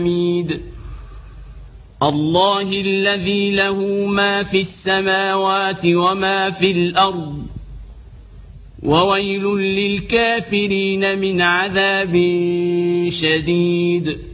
الله الذي له ما في السماوات وما في الأرض وويل للكافرين من عذاب شديد.